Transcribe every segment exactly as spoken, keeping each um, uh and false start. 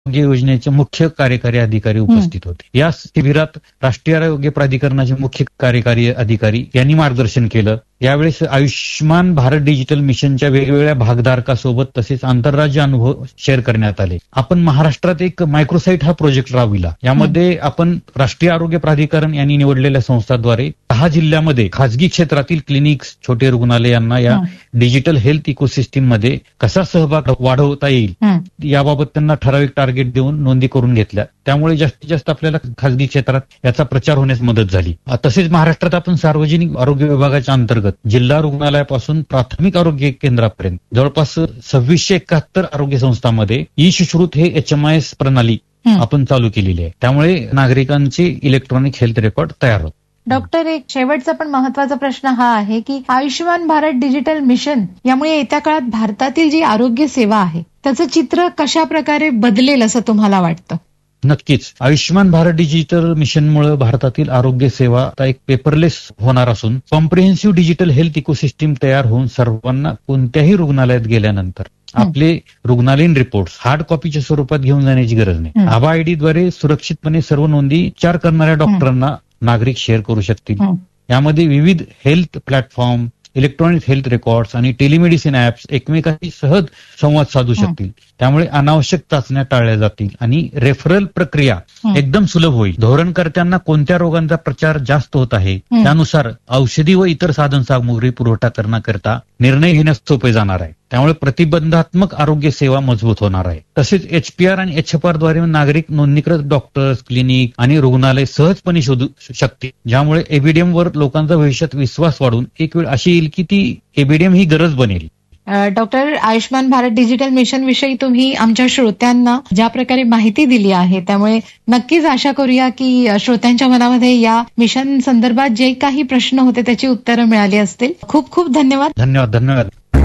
आरोग्य योजनेचे मुख्य कार्यकारी अधिकारी उपस्थित होते. या शिबिरात राष्ट्रीय आरोग्य प्राधिकरणाचे मुख्य कार्यकारी अधिकारी यांनी मार्गदर्शन केलं. यावेळेस आयुष्यमान भारत डिजिटल मिशनच्या वेगवेगळ्या भागधारकासोबत तसेच आंतरराज्य अनुभव शेअर करण्यात आले. आपण महाराष्ट्रात एक मायक्रोसाईट हा प्रोजेक्ट राबविला. यामध्ये आपण राष्ट्रीय आरोग्य प्राधिकरण यांनी निवडलेल्या संस्थाद्वारे दहा जिल्ह्यामध्ये खासगी क्षेत्रातील क्लिनिक्स, छोटे रुग्णालयांना या डिजिटल हेल्थ इकोसिस्टीम मध्ये कसा सहभाग वाढवता येईल याबाबत त्यांना ठराविक टार्गेट देऊन नोंदी करून घेतल्या. त्यामुळे जास्तीत जास्त आपल्याला खासगी क्षेत्रात याचा प्रचार होण्यास मदत झाली. तसेच महाराष्ट्रात आपण सार्वजनिक आरोग्य विभागाच्या अंतर्गत जिल्हा रुग्णालयापासून प्राथमिक आरोग्य केंद्रापर्यंत जवळपास सव्वीसशे एकाहत्तर आरोग्य संस्थांमध्ये ई सुश्रुत हे एच एम आय एस प्रणाली आपण चालू केलेली आहे. त्यामुळे नागरिकांचे इलेक्ट्रॉनिक हेल्थ रेकॉर्ड तयार होत. डॉक्टर, एक शेवटचा पण महत्वाचा प्रश्न हा आहे की आयुष्यमान भारत डिजिटल मिशन यामुळे येत्या काळात भारतातील जी आरोग्य सेवा आहे त्याचं चित्र कशा प्रकारे बदलेल असं तुम्हाला वाटतं? नक्कीच. आयुष्यमान भारत डिजिटल मिशनमुळे भारतातील आरोग्य सेवा आता एक पेपरलेस होणार असून कॉम्प्रिहेन्सिव्ह डिजिटल हेल्थ इकोसिस्टीम तयार होऊन सर्वांना कोणत्याही रुग्णालयात गेल्यानंतर आपले रुग्णालयीन रिपोर्ट्स हार्ड कॉपीच्या स्वरूपात घेऊन जाण्याची गरज नाही. आभा आयडीद्वारे सुरक्षितपणे सर्व नोंदी उपचार करणाऱ्या डॉक्टरांना नागरिक शेअर करू शकतील. यामध्ये विविध health platform, electronic health records आणि टेलिमेडिसिन ऍप्स एकमेकांशी सहज संवाद साधू शकतील. त्यामुळे अनावश्यक चाचण्या टाळल्या जातील आणि रेफरल प्रक्रिया एकदम सुलभ होईल. धोरणकर्त्यांना कोणत्या रोगांचा प्रचार जास्त होत आहे त्यानुसार औषधी व इतर साधन सामुग्री पुरवठा करण्याकरता निर्णय घेण्यास सोपे जाणार आहे. त्यामुळे प्रतिबंधात्मक आरोग्य सेवा मजबूत होणार आहे. तसेच एचपीआर आणि एचएफआर द्वारे नागरिक नोंदणीकृत डॉक्टर्स, क्लिनिक आणि रुग्णालय सहजपणे शोधू शकतील. ज्यामुळे एबीडीएम वर लोकांचा भविष्यात विश्वास वाढून एक वेळ अशी येईल की ती एबीडीएम ही गरज बनेल. Doctor, Ayushman Bharat digital mission विषयी तुम्ही आमच्या श्रोत्यांना ज्या प्रकारे माहिती दिली आहे त्यामुळे नक्कीच आशा करूया की श्रोत्यांच्या मनामध्ये या मिशन संदर्भात जे काही प्रश्न होते त्याची उत्तरं मिळाली असतील. खूप खूप धन्यवाद. धन्यवाद धन्यवाद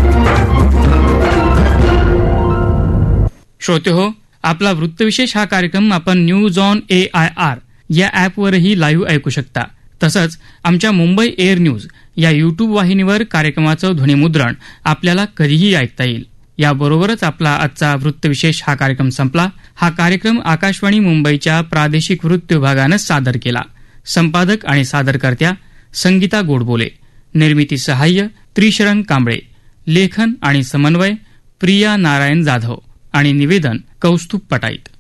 श्रोते हो, आपला वृत्तविशेष हा कार्यक्रम आपण news on A I R या ऍपवरही लाईव्ह ऐकू शकता. तसंच आमच्या मुंबई एअर न्यूज या युट्यूब वाहिनीवर कार्यक्रमाचं ध्वनिमुद्रण आपल्याला कधीही ऐकता येईल. याबरोबरच आपला आजचा वृत्तविशेष हा कार्यक्रम संपला. हा कार्यक्रम आकाशवाणी मुंबईच्या प्रादेशिक वृत्त विभागानं सादर केला. संपादक आणि सादरकर्त्या संगीता गोडबोले, निर्मिती सहाय्य त्रिशरण कांबळे, लेखन आणि समन्वय प्रिया नारायण जाधव आणि निवेदन कौस्तुभ पटाईत.